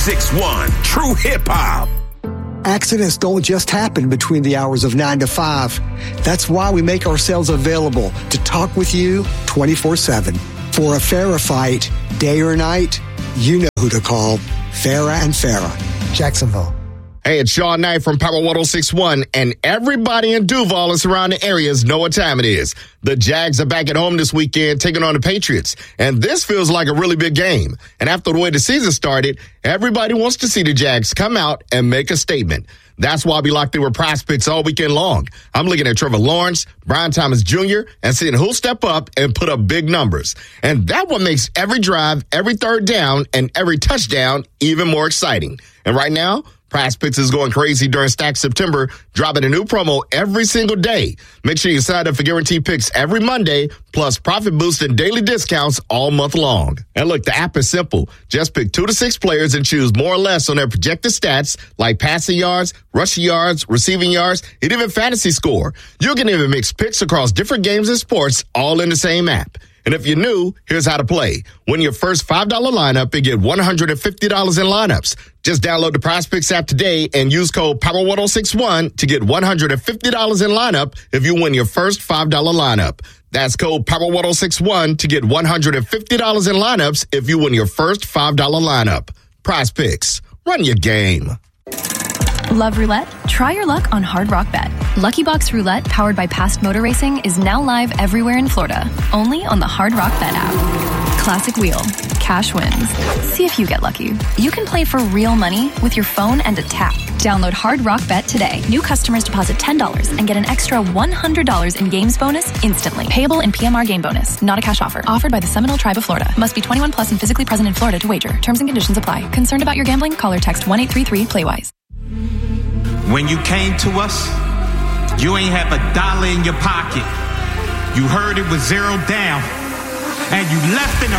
1061 True Hip Hop. Accidents don't just happen between the hours of 9 to 5. That's why we make ourselves available to talk with you 24/7. For a Farah fight, day or night, you know who to call. Farah and Farah, Jacksonville. Hey, it's Sean Knight from Power 1061, and everybody in Duval and surrounding areas know what time it is. The Jags are back at home this weekend taking on the Patriots, and this feels like a really big game. And after the way the season started, everybody wants to see the Jags come out and make a statement. That's why we locked in with Prize Picks all weekend long. I'm looking at Trevor Lawrence, Brian Thomas Jr., and seeing who'll step up and put up big numbers. And that one makes every drive, every third down, and every touchdown even more exciting. And right now, Prize Picks is going crazy during Stack September, dropping a new promo every single day. Make sure you sign up for guaranteed picks every Monday, plus profit boost and daily discounts all month long. And look, the app is simple. Just pick 2 to 6 players and choose more or less on their projected stats, like passing yards, rushing yards, receiving yards, and even fantasy score. You can even mix picks across different games and sports all in the same app. And if you're new, here's how to play. Win your first $5 lineup and get $150 in lineups. Just download the Prize Picks app today and use code POWER1061 to get $150 in lineup if you win your first $5 lineup. That's code POWER1061 to get $150 in lineups if you win your first $5 lineup. Prize Picks. Run your game. Love roulette? Try your luck on Hard Rock Bet. Lucky Box Roulette, powered by Past Motor Racing, is now live everywhere in Florida, only on the Hard Rock Bet app. Classic wheel, cash wins. See if you get lucky. You can play for real money with your phone and a tap. Download Hard Rock Bet today. New customers deposit $10 and get an extra $100 in games bonus instantly. Payable in PMR game bonus. Not a cash offer. Offered by the Seminole Tribe of Florida. Must be 21 plus and physically present in Florida to wager. Terms and conditions apply. Concerned about your gambling? Call or text 1-833-PLAYWISE. When you came to us, you ain't have $1 in your pocket. You heard it was 0 down, and you left in a